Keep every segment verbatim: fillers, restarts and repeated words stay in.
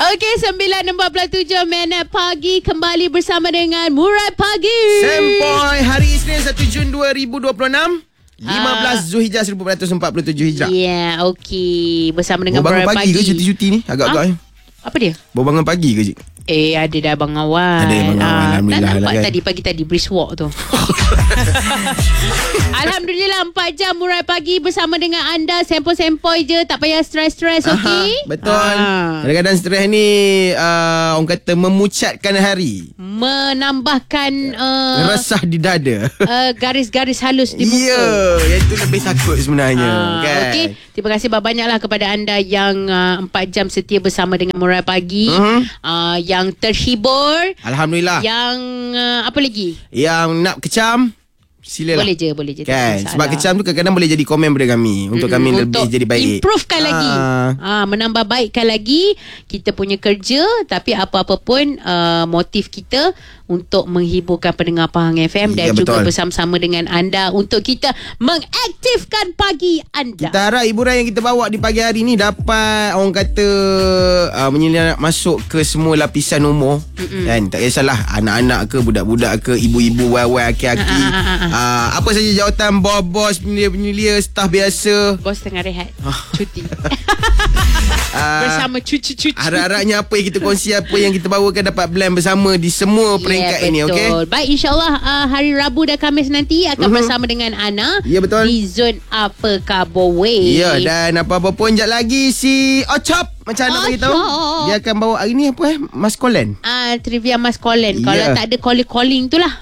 Okey, sembilan empat puluh tujuh minit pagi. Kembali bersama dengan Murai Pagi. Sempoi hari Isnin satu Jun dua ribu dua puluh enam, lima belas uh, Zulhijjah seribu empat ratus empat puluh tujuh Hijrah. Ya, yeah, okey. Bersama dengan Murai Murai Pagi. Bangun pagi Pagi ke cuti-cuti ni? Agak-agak ha? ni. Apa dia? Baru bangun pagi ke cik? Eh, ada dah Abang Awal. Ada Abang Awal, Alhamdulillah. Dah nampak kan? tadi, pagi tadi brisk walk tu. Alhamdulillah, empat jam Murai Pagi bersama dengan anda. Sempoi-sempoi je, tak payah stres-stres, okey? Betul. Aha. Kadang-kadang stres ni uh, orang kata memucatkan hari, menambahkan uh, resah di dada. uh, garis-garis halus di muka. Ya, yeah, yang tu lebih takut sebenarnya. Ah, kan? Okey, terima kasih banyaklah kepada anda yang uh, empat jam setia bersama dengan Murai Pagi. Uh-huh. Uh, yang terhibur. Alhamdulillah. Yang uh, apa lagi? Yang nak kecam, silalah. Boleh je, boleh je. Kan? Sebab kecam tu kadang-kadang boleh jadi komen pada kami untuk mm-hmm. kami untuk lebih jadi baik. Improvekan Ah. lagi. Ah, menambah baikkan lagi kita punya kerja, tapi apa-apa pun uh, motif kita untuk menghiburkan pendengar Pahang F M dan ya, juga betul. bersama-sama dengan anda untuk kita mengaktifkan pagi anda. Kita harap hiburan yang kita bawa di pagi hari ni dapat orang kata uh, menyelak masuk ke semua lapisan umur. Mm-mm. Kan? Tak kisahlah anak-anak ke, budak-budak ke, ibu-ibu, wai-wai, aki-aki. Ha, ha, ha, ha. Uh, apa saja jawatan bos-bos, penyelia-penyelia, staf biasa. Bos tengah rehat, cuti. uh, Bersama cucu-cucu. Harap-harapnya apa yang kita kongsi, apa yang kita bawakan dapat blend bersama di semua peringkat yeah, ini, okey? Baik, insyaAllah uh, hari Rabu dan Khamis nanti akan uh-huh. bersama dengan Ana. Ya, betul. Di Zon Apa Khabar Way. Ya, dan apa-apa pun jap lagi si Ochop, macam Ana bagi tahu, dia akan bawa hari ni apa eh? Maskolen. Ah, trivia Maskolen. Yeah. Kalau tak ada calling-calling tu lah.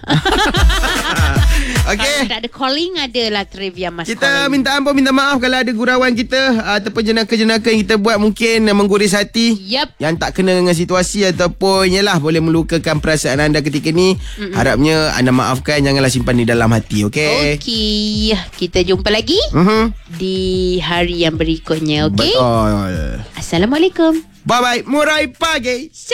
Okey. Kalau tak ada calling, adalah trivia Maskolen. Kita minta ampun, minta maaf kalau ada gurauan kita ataupun jenaka-jenaka yang kita buat mungkin mengguris hati. Yep. Yang tak kena dengan situasi ataupun yalah boleh melukakan perasaan anda ketika ni. Mm-mm. Harapnya anda maafkan, janganlah simpan di dalam hati, okey? Okey. Kita jumpa lagi uh-huh. di hari yang berikutnya, okey? Betul. Assalamualaikum. Bye-bye. Murai Pagi.